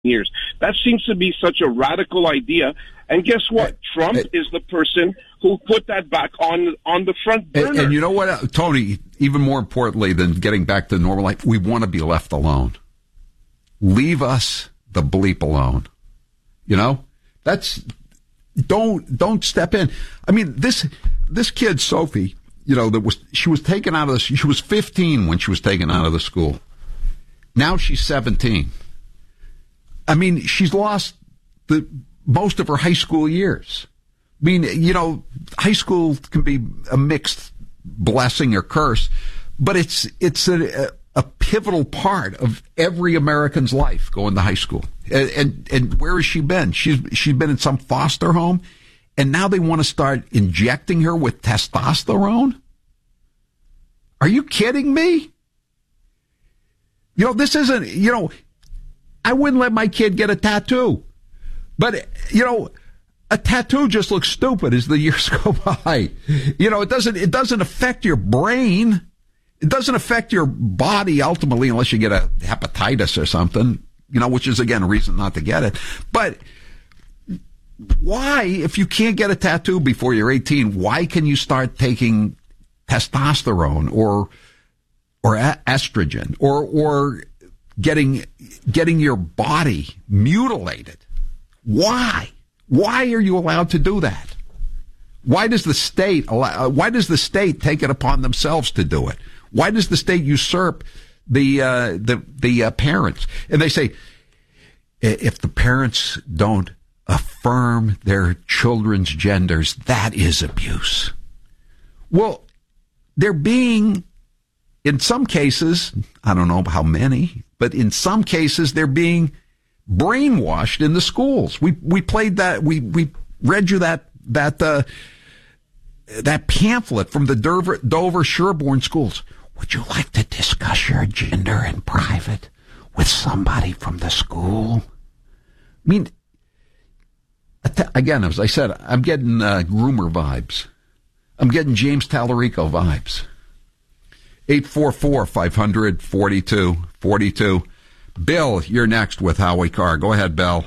years. That seems to be such a radical idea. And guess what? Trump is the person who put that back on the front burner. And you know what, Tony, even more importantly than getting back to normal life, we want to be left alone. Leave us the bleep alone. You know? Don't step in. I mean, this kid, Sophie, you know, she was taken out of she was 15 when she was taken out of the school. Now she's 17. I mean, she's lost most of her high school years. I mean, you know, high school can be a mixed blessing or curse, but it's a pivotal part of every American's life, going to high school. And where has she been? She's been in some foster home, and now they want to start injecting her with testosterone? Are you kidding me? You know, this isn't, you know, I wouldn't let my kid get a tattoo. But, you know, a tattoo just looks stupid as the years go by. You know, it doesn't affect your brain. It doesn't affect your body ultimately unless you get a hepatitis or something, you know, which is, again, a reason not to get it. But why, if you can't get a tattoo before you're 18, why can you start taking testosterone or estrogen or getting your body mutilated? Why? Why are you allowed to do that? Why does the state take it upon themselves to do it? Why does the state usurp the parents? And they say, if the parents don't affirm their children's genders, that is abuse. Well, they're being, in some cases, I don't know how many, but in some cases, they're being brainwashed in the schools. We played that, we read you that pamphlet from the Dover Sherborne schools. Would you like to discuss your gender in private with somebody from the school? I mean, again, as I said, I'm getting groomer vibes. I'm getting James Tallarico vibes. 844-500-4242. Bill, you're next with Howie Carr. Go ahead, Bill.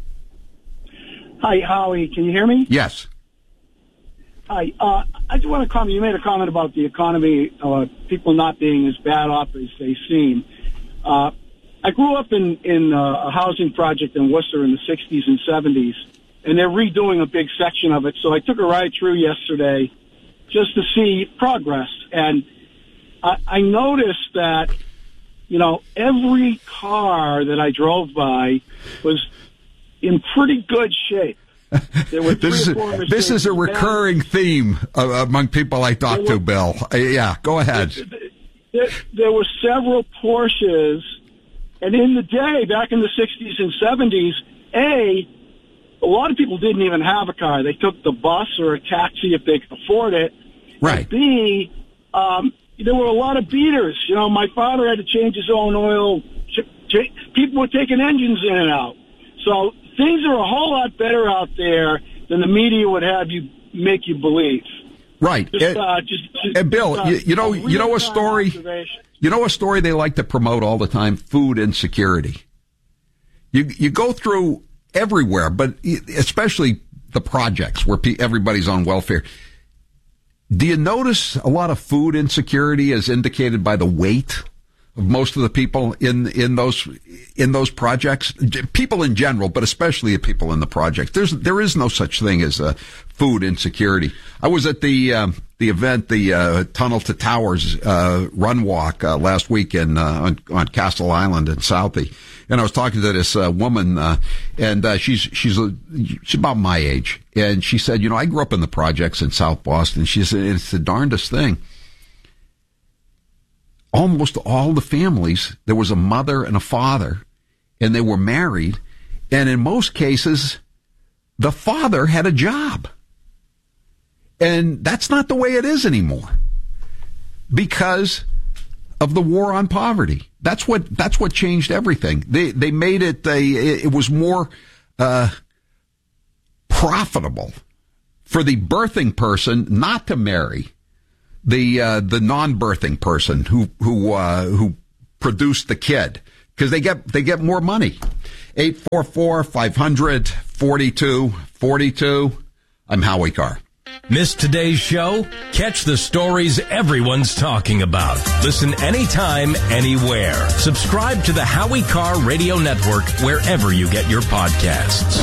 Hi, Howie. Can you hear me? Yes. Hi. I just want to comment. You made a comment about the economy, people not being as bad off as they seem. I grew up in a housing project in Worcester in the 60s and 70s, and they're redoing a big section of it. So I took a ride through yesterday just to see progress. And I noticed that, you know, every car that I drove by was in pretty good shape. There were this is a recurring theme among people I talk to, Bill. Yeah, go ahead. There were several Porsches, and in the day, back in the 60s and 70s, a lot of people didn't even have a car. They took the bus or a taxi if they could afford it. Right. And B, there were a lot of beaters. You know, my father had to change his own oil. People were taking engines in and out. So things are a whole lot better out there than the media would have you make you believe. Right. And Bill, you know a story. You know a story they like to promote all the time: food insecurity. You go through everywhere, but especially the projects where everybody's on welfare. Do you notice a lot of food insecurity as indicated by the weight of most of the people in those projects? People in general, but especially the people in the projects. There is no such thing as food insecurity. I was at the event, the Tunnel to Towers run walk last weekend on Castle Island in Southie, and I was talking to this woman, and she's about my age, and she said, you know, I grew up in the projects in South Boston. She said it's the darndest thing. Almost all the families, there was a mother and a father, and they were married, and in most cases, the father had a job. And that's not the way it is anymore because of the war on poverty. That's what changed everything. They made it it was more profitable for the birthing person not to marry the non-birthing person who produced the kid, because they get more money. 844-500-4242. I'm Howie Carr. Miss today's show? Catch the stories everyone's talking about. Listen anytime, anywhere. Subscribe to the Howie Carr Radio Network wherever you get your podcasts.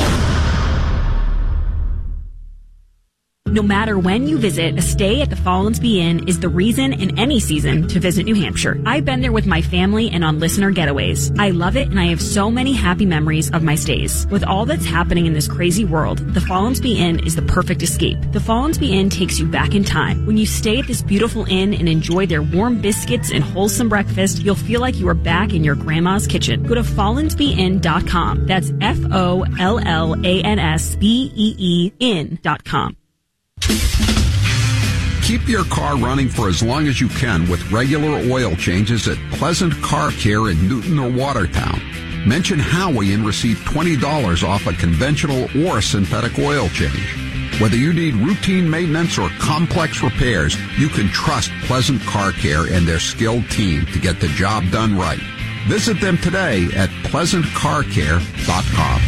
No matter when you visit, a stay at the Follansbee Inn is the reason in any season to visit New Hampshire. I've been there with my family and on listener getaways. I love it, and I have so many happy memories of my stays. With all that's happening in this crazy world, the Follansbee Inn is the perfect escape. The Follansbee Inn takes you back in time. When you stay at this beautiful inn and enjoy their warm biscuits and wholesome breakfast, you'll feel like you are back in your grandma's kitchen. Go to FollansbeeInn.com. That's FOLLANSBEE in.com. Keep your car running for as long as you can with regular oil changes at Pleasant Car Care in Newton or Watertown. Mention Howie and receive $20 off a conventional or synthetic oil change. Whether you need routine maintenance or complex repairs, you can trust Pleasant Car Care and their skilled team to get the job done right. Visit them today at PleasantCarCare.com.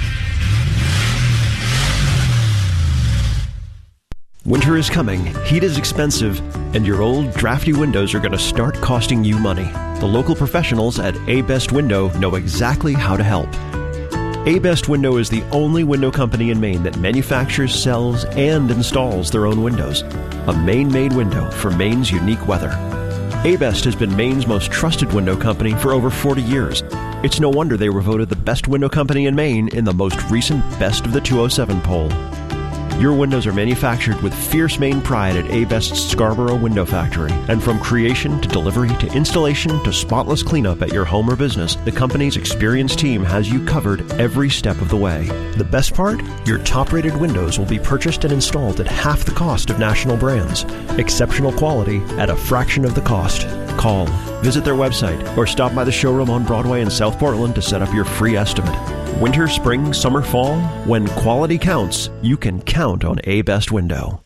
Winter is coming, heat is expensive, and your old drafty windows are going to start costing you money. The local professionals at A-Best Window know exactly how to help. A-Best Window is the only window company in Maine that manufactures, sells, and installs their own windows. A Maine-made window for Maine's unique weather. A-Best has been Maine's most trusted window company for over 40 years. It's no wonder they were voted the best window company in Maine in the most recent Best of the 207 poll. Your windows are manufactured with fierce Maine pride at A-Best's Scarborough Window Factory. And from creation to delivery to installation to spotless cleanup at your home or business, the company's experienced team has you covered every step of the way. The best part? Your top-rated windows will be purchased and installed at half the cost of national brands. Exceptional quality at a fraction of the cost. Call, visit their website, or stop by the showroom on Broadway in South Portland to set up your free estimate. Winter, spring, summer, fall, when quality counts, you can count on A-Best Window.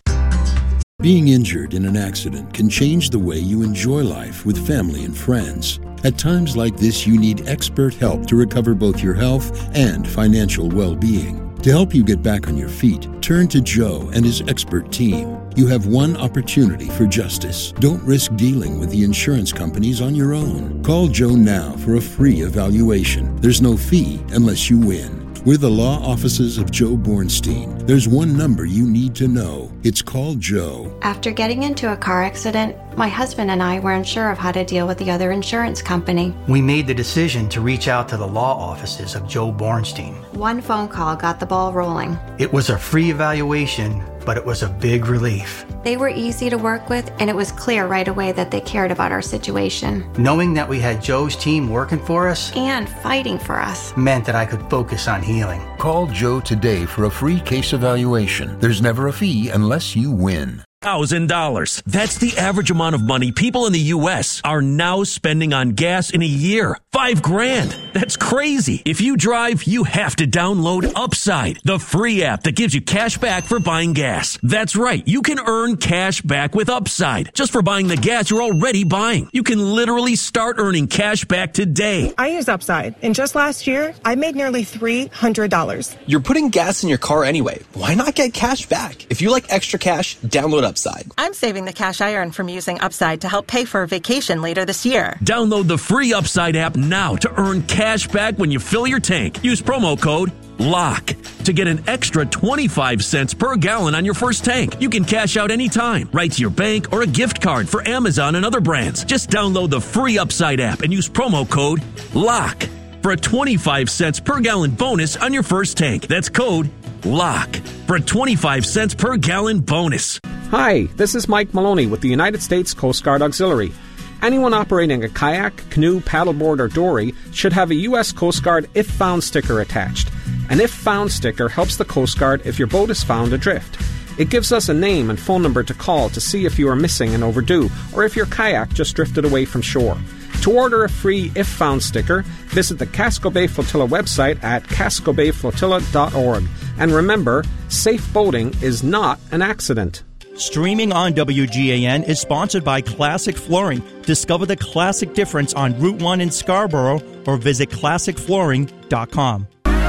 Being injured in an accident can change the way you enjoy life with family and friends. At times like this, you need expert help to recover both your health and financial well-being. To help you get back on your feet, turn to Joe and his expert team. You have one opportunity for justice. Don't risk dealing with the insurance companies on your own. Call Joe now for a free evaluation. There's no fee unless you win. We're the law offices of Joe Bornstein. There's one number you need to know. It's called Joe. After getting into a car accident, my husband and I were unsure of how to deal with the other insurance company. We made the decision to reach out to the law offices of Joe Bornstein. One phone call got the ball rolling. It was a free evaluation, but it was a big relief. They were easy to work with, and it was clear right away that they cared about our situation. Knowing that we had Joe's team working for us and fighting for us meant that I could focus on healing. Call Joe today for a free case evaluation. There's never a fee unless you win. $1,000. That's the average amount of money people in the U.S. are now spending on gas in a year. $5,000. That's crazy. If you drive, you have to download Upside, the free app that gives you cash back for buying gas. That's right. You can earn cash back with Upside just for buying the gas you're already buying. You can literally start earning cash back today. I use Upside, and just last year, I made nearly $300. You're putting gas in your car anyway. Why not get cash back? If you like extra cash, download Upside. I'm saving the cash I earn from using Upside to help pay for a vacation later this year. Download the free Upside app now to earn cash back when you fill your tank. Use promo code LOCK to get an extra 25 cents per gallon on your first tank. You can cash out anytime, right to your bank or a gift card for Amazon and other brands. Just download the free Upside app and use promo code LOCK for a 25 cents per gallon bonus on your first tank. That's code LOCK for a 25 cents per gallon bonus. Hi, this is Mike Maloney with the United States Coast Guard Auxiliary. Anyone operating a kayak, canoe, paddleboard, or dory should have a U.S. Coast Guard If Found sticker attached. An If Found sticker helps the Coast Guard if your boat is found adrift. It gives us a name and phone number to call to see if you are missing and overdue, or if your kayak just drifted away from shore. To order a free If Found sticker, visit the Casco Bay Flotilla website at cascobayflotilla.org. And remember, safe boating is not an accident. Streaming on WGAN is sponsored by Classic Flooring. Discover the classic difference on Route 1 in Scarborough or visit classicflooring.com.